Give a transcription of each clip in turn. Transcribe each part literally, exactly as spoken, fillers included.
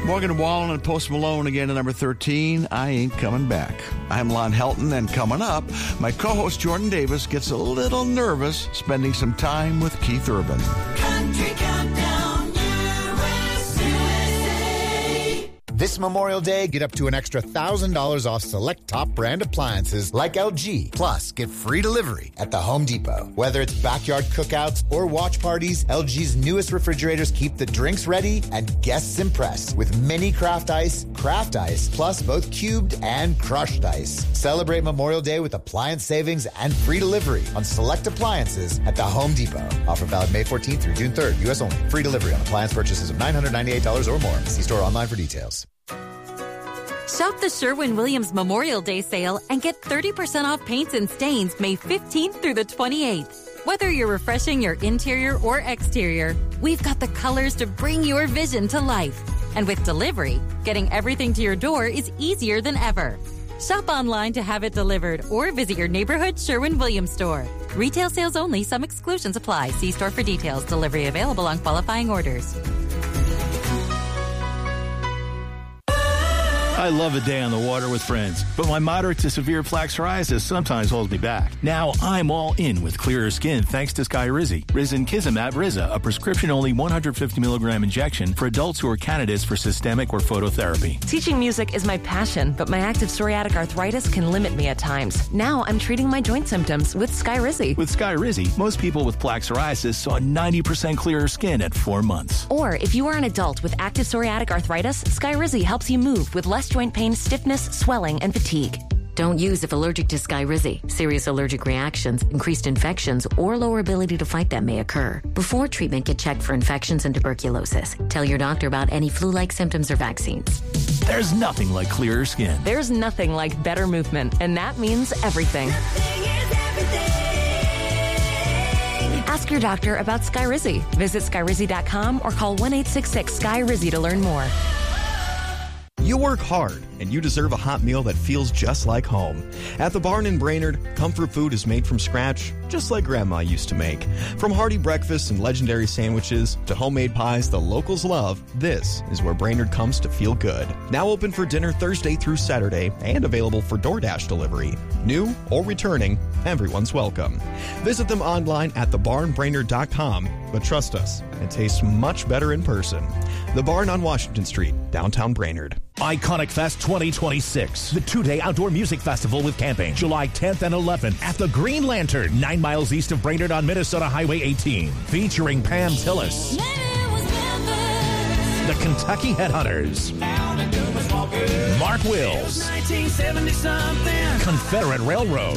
Morgan Wallen and Post Malone again at number thirteen, I Ain't Coming Back. I'm Lon Helton, and coming up, my co-host Jordan Davis gets a little nervous spending some time with Keith Urban. Country Countdown U S A. This Memorial Day, get up to an extra one thousand dollars off select top brand appliances like L G. Plus, get free delivery at the Home Depot. Whether it's backyard cookouts or watch parties, L G's newest refrigerators keep the drinks ready and guests impressed with mini craft ice, craft ice, plus both cubed and crushed ice. Celebrate Memorial Day with appliance savings and free delivery on select appliances at the Home Depot. Offer valid May fourteenth through June third, U S only. Free delivery on appliance purchases of nine hundred ninety-eight dollars or more. See store online for details. Shop the Sherwin-Williams Memorial Day sale and get thirty percent off paints and stains May fifteenth through the twenty-eighth. Whether you're refreshing your interior or exterior, we've got the colors to bring your vision to life. And with delivery, getting everything to your door is easier than ever. Shop online to have it delivered or visit your neighborhood Sherwin-Williams store. Retail sales only. Some exclusions apply. See store for details. Delivery available on qualifying orders. I love a day on the water with friends, but my moderate to severe plaque psoriasis sometimes holds me back. Now I'm all in with clearer skin thanks to Skyrizi. Risankizumab Riza, a prescription-only one hundred fifty milligram injection for adults who are candidates for systemic or phototherapy. Teaching music is my passion, but my active psoriatic arthritis can limit me at times. Now I'm treating my joint symptoms with Skyrizi. With Skyrizi, most people with plaque psoriasis saw ninety percent clearer skin at four months. Or if you are an adult with active psoriatic arthritis, Skyrizi helps you move with less joint pain, stiffness, swelling, and fatigue. Don't use if allergic to Skyrizi. Serious allergic reactions, increased infections, or lower ability to fight them may occur. Before treatment, get checked for infections and tuberculosis. Tell your doctor about any flu-like symptoms or vaccines. There's nothing like clearer skin. There's nothing like better movement, and that means everything. Ask your doctor about Skyrizi. Visit Skyrizi dot com or call one eight six six S K Y R I Z I to learn more. You work hard, and you deserve a hot meal that feels just like home. At the Barn in Brainerd, comfort food is made from scratch, just like Grandma used to make. From hearty breakfasts and legendary sandwiches to homemade pies the locals love, this is where Brainerd comes to feel good. Now open for dinner Thursday through Saturday and available for DoorDash delivery. New or returning, everyone's welcome. Visit them online at the barn brainerd dot com, but trust us, it tastes much better in person. The Barn on Washington Street, downtown Brainerd. Iconic Fest twenty twenty-six, the two-day outdoor music festival with camping, July tenth and eleventh at the Green Lantern, nine miles east of Brainerd on Minnesota Highway eighteen, featuring Pam Tillis, the Kentucky Headhunters, Mark Wills, Confederate Railroad,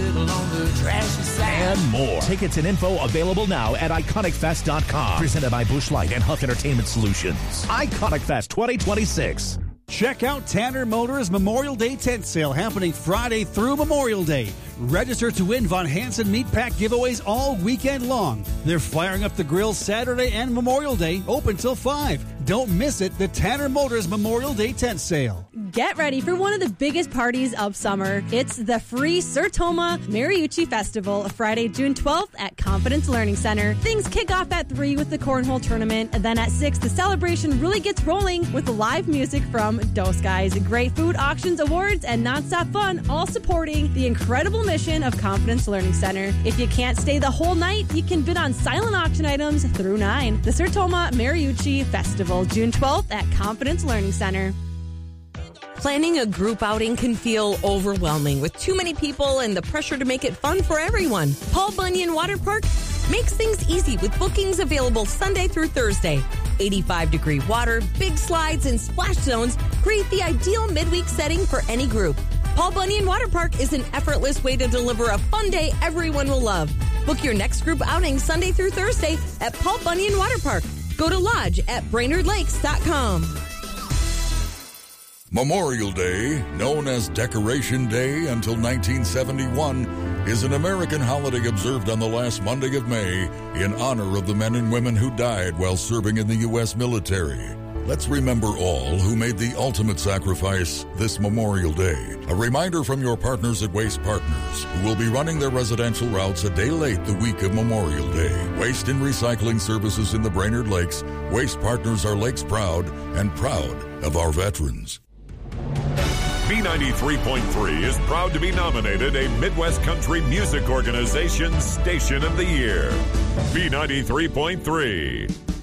and more. Tickets and info available now at iconic fest dot com. Presented by Busch Light and Huff Entertainment Solutions. Iconic Fest twenty twenty-six. Check out Tanner Motors Memorial Day tent sale happening Friday through Memorial Day. Register to win Von Hansen Meat Pack giveaways all weekend long. They're firing up the grill Saturday and Memorial Day, open till five. Don't miss it, the Tanner Motors Memorial Day tent sale. Get ready for one of the biggest parties of summer. It's the free Sertoma Mariucci Festival, Friday, June twelfth at Confidence Learning Center. Things kick off at three with the Cornhole Tournament, and then at six, the celebration really gets rolling with live music from Dos Guys, great food, auctions, awards, and nonstop fun, all supporting the incredible mission of Confidence Learning Center. If you can't stay the whole night, you can bid on silent auction items through nine. The Sertoma Mariucci Festival, June twelfth at Confidence Learning Center. Planning a group outing can feel overwhelming with too many people and the pressure to make it fun for everyone. Paul Bunyan Water Park makes things easy with bookings available Sunday through Thursday. eighty-five degree water, big slides, and splash zones create the ideal midweek setting for any group. Paul Bunyan Water Park is an effortless way to deliver a fun day everyone will love. Book your next group outing Sunday through Thursday at Paul Bunyan Water Park. Go to lodge at brainerd lakes dot com. Memorial Day, known as Decoration Day until nineteen seventy-one, is an American holiday observed on the last Monday of May in honor of the men and women who died while serving in the U S military. Let's remember all who made the ultimate sacrifice this Memorial Day. A reminder from your partners at Waste Partners, who will be running their residential routes a day late the week of Memorial Day. Waste and recycling services in the Brainerd Lakes. Waste Partners are Lakes proud and proud of our veterans. B ninety-three point three is proud to be nominated a Midwest Country Music Organization Station of the Year. B ninety-three point three.